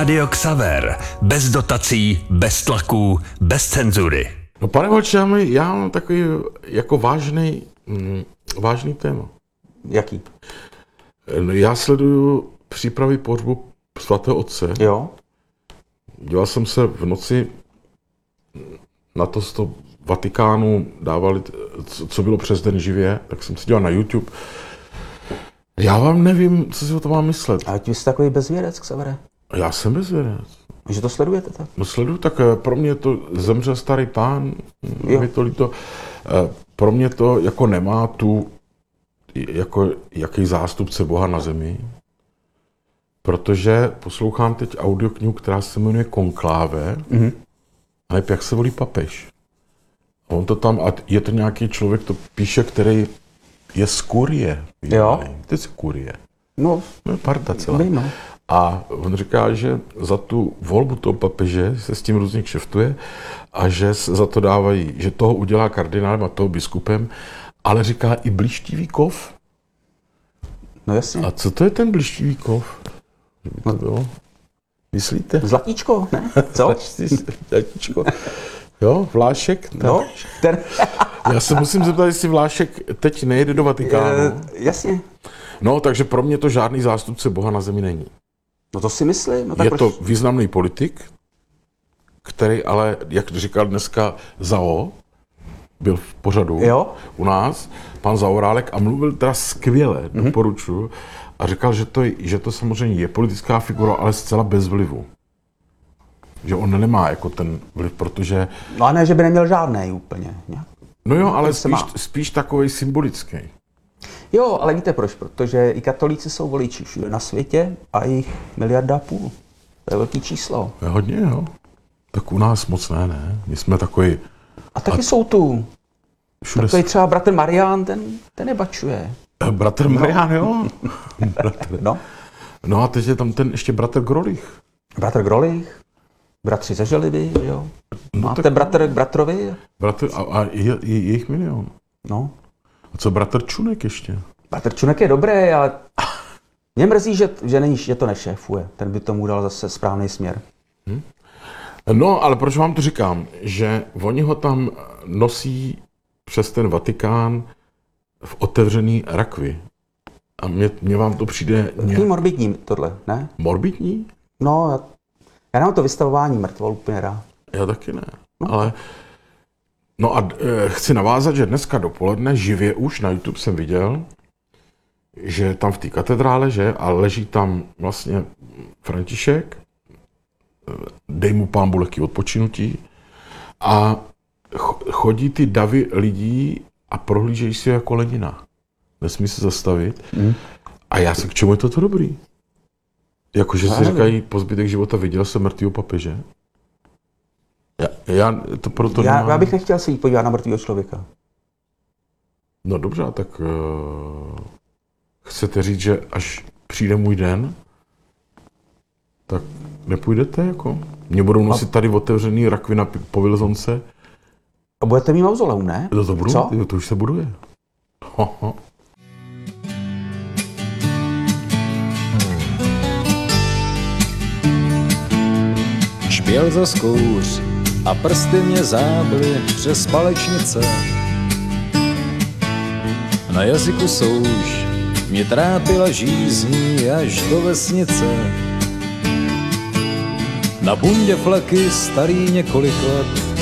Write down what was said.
Rádio Xaver. Bez dotací, bez tlaků, bez cenzury. No pane Holče, já mám takový jako vážný téma. Jaký? No, já sleduju přípravy pohřbu svatého otce. Jo. Díval jsem se v noci na to z toho Vatikánu, dávali, co bylo přes den živě, tak jsem si díval na YouTube. Já vám nevím, co si o tom mám myslet. Ale ty jsi takový bezvědec, Xavere. Já jsem bezvědec. Že to sledujete tak? No sleduju, tak pro mě to zemřel starý pán, mi to líto. Pro mě to jako nemá tu, jako jaký zástupce Boha na zemi. Protože poslouchám teď audioknihu, která se jmenuje Konkláve, a jak se volí papež. A on to tam, a je to nějaký člověk, to píše, který je z kurie. Jo. Ty jsi kurie. No, Parta celá. vím, no. A on říká, že za tu volbu toho papeže se s tím různě kšeftuje a že se za to dávají, že toho udělá kardinálem a toho biskupem, ale říká i blištivý kov. No jasně. A co to je ten blištivý kov? Že by to bylo? Myslíte? Zlatíčko, ne? Co? Zlatíčko. Jo, Vlášek? No, ten... Já se musím zeptat, jestli Vlášek teď nejede do Vatikánu. Jasně. No, takže pro mě to žádný zástupce Boha na zemi není. No to si myslím. No, tak Je proč? to významný politik, který ale, jak říkal dneska Zao, byl v pořadu u nás, pan Zaorálek, a mluvil teda skvěle, doporučuji, a říkal, že to samozřejmě je politická figura, ale zcela bez vlivu. Že on nemá jako ten vliv, protože... No a ne, že by neměl žádnej úplně. Ne? No jo, ale spíš takovej symbolický. Jo, ale víte proč? Protože i katolíci jsou voliči všude na světě a jich 1,5 miliardy. To je velký číslo. Je hodně, jo. Tak u nás moc ne. My jsme takový... A taky jsou tu. Všude... Takový třeba bratr Marián, ten nebačuje. Bratr Marián, jo. No. No a teď je tam ten ještě bratr Grolich. Bratr Grolich, bratři ze Želivy, jo. Máte tak... bratr k bratrovi? Bratr, a je jich milion. No. A co bratr Čunek ještě? Bratr Čunek je dobrý, ale mě mrzí, že to nešéfuje. Ten by tomu dal zase správný směr. No, ale proč vám to říkám? Že oni ho tam nosí přes ten Vatikán v otevřený rakvi. A mně vám to přijde... Morbidní tohle, ne? Morbidní? No, já nemám to vystavování mrtvol úplně rád. Já taky ne, ale... No a chci navázat, že dneska dopoledne živě už na YouTube jsem viděl, že tam v té katedrále, že, a leží tam vlastně František, dej mu Pán Bůh lehký odpočinutí, a chodí ty davy lidí a prohlížejí si jako Lenina. Nesmí se zastavit. A já si, k čemu je toto dobrý? Jakože si říkají, po zbytek života viděl jsem mrtvýho papeže. Já bych nechtěl se jít podívat na mrtvýho člověka. No dobře, tak chcete říct, že až přijde můj den, tak nepůjdete jako? Mě budou nosit tady otevřený rakvy na povilzonce. A budete mít mauzoleum, ne? To budu, co? To už se buduje. Špěl za skouř a prsty mě zábily přes palečnice. Na jazyku souš mě trápila žízní až do vesnice. Na bundě flaky starý několik let,